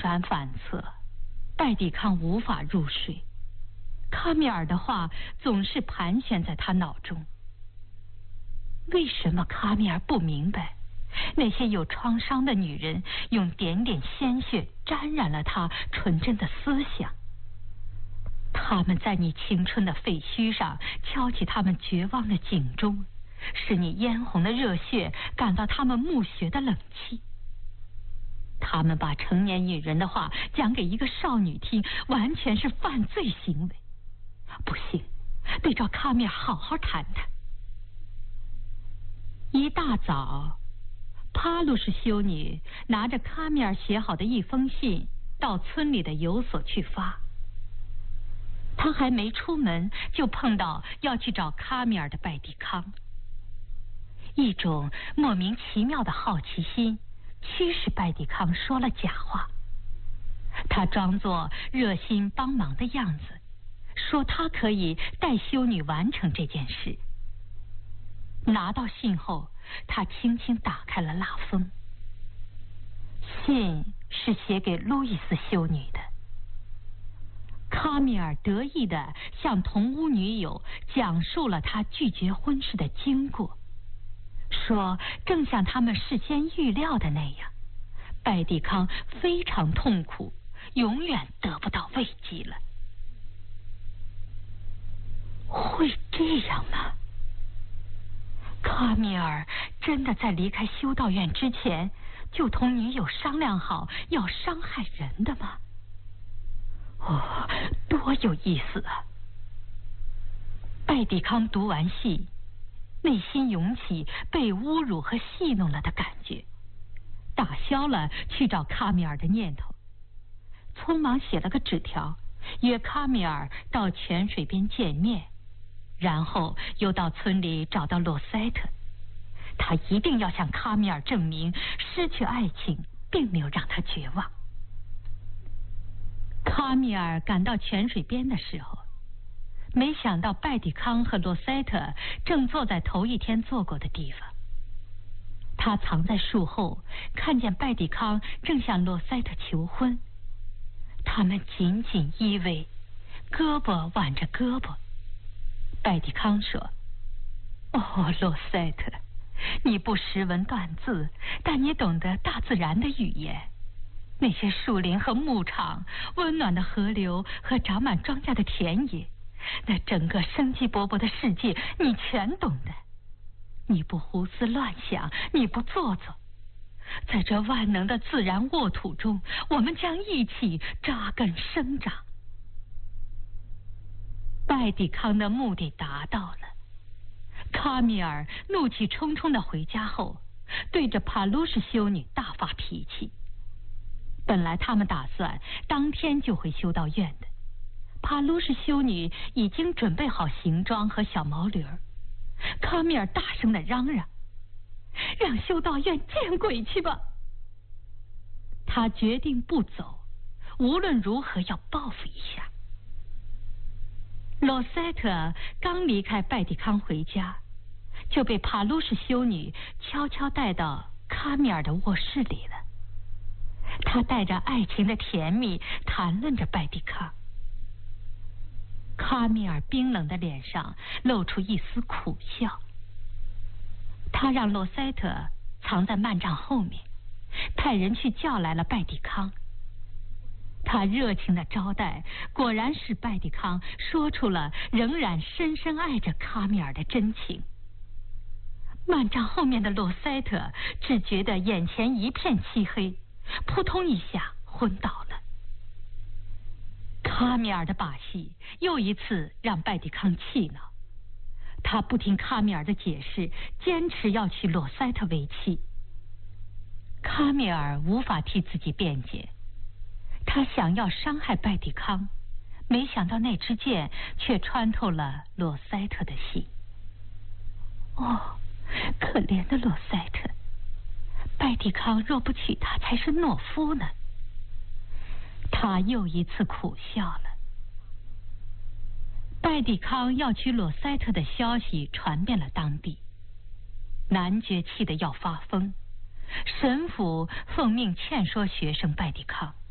转反侧，拜蒂康无法入睡。卡米尔的话总是盘旋在他脑中。为什么卡米尔不明白，那些有创伤的女人用点点鲜血沾染了他纯真的思想？他们在你青春的废墟上敲起他们绝望的警钟，使你嫣红的热血感到他们墓穴的冷气。他们把成年女人的话讲给一个少女听，完全是犯罪行为。不行，得找卡米尔好好谈谈。一大早，帕鲁什修女拿着卡米尔写好的一封信到村里的邮所去发。他还没出门，就碰到要去找卡米尔的拜蒂康。一种莫名其妙的好奇心驱使拜蒂康说了假话。他装作热心帮忙的样子，说他可以带修女完成这件事。拿到信后，他轻轻打开了蜡封。信是写给路易斯修女的。卡米尔得意地向同屋女友讲述了他拒绝婚事的经过，说正像他们事先预料的那样，拜蒂康非常痛苦，永远得不到慰藉了。会这样吗？卡米尔真的在离开修道院之前就同女友商量好要伤害人的吗？哦，多有意思啊！拜蒂康读完信，内心涌起被侮辱和戏弄了的感觉，打消了去找卡米尔的念头。匆忙写了个纸条，约卡米尔到泉水边见面，然后又到村里找到洛塞特。他一定要向卡米尔证明，失去爱情并没有让他绝望。卡米尔赶到泉水边的时候，没想到拜蒂康和洛塞特正坐在头一天坐过的地方。他藏在树后，看见拜蒂康正向洛塞特求婚。他们紧紧依偎，胳膊挽着胳膊。拜蒂康说：“哦，洛塞特，你不识文断字，但你懂得大自然的语言。那些树林和牧场，温暖的河流和长满庄稼的田野，那整个生机勃勃的世界，你全懂得。你不胡思乱想，你不做作。在这万能的自然沃土中，我们将一起扎根生长。”拜蒂康的目的达到了。卡米尔怒气冲冲地回家后，对着帕鲁什修女大发脾气。本来他们打算当天就回修道院的，帕鲁什修女已经准备好行装和小毛驴儿。卡米尔大声地嚷嚷：“让修道院见鬼去吧！”他决定不走，无论如何要报复一下。洛塞特刚离开拜蒂康回家，就被帕鲁什修女悄悄带到卡米尔的卧室里了。他带着爱情的甜蜜谈论着拜蒂康。卡米尔冰冷的脸上露出一丝苦笑。他让洛塞特藏在幔帐后面，派人去叫来了拜蒂康。他热情的招待，果然使拜蒂康说出了仍然深深爱着卡米尔的真情。幔帐后面的洛塞特只觉得眼前一片漆黑，扑通一下昏倒了。卡米尔的把戏又一次让拜蒂康气恼，他不听卡米尔的解释，坚持要娶洛塞特为妻。卡米尔无法替自己辩解，他想要伤害拜蒂康，没想到那支箭却穿透了洛塞特的心。哦，可怜的洛塞特，拜蒂康若不娶她才是懦夫呢。他又一次苦笑了。拜蒂康要娶洛塞特的消息传遍了当地，男爵气得要发疯，神父奉命劝说学生拜蒂康。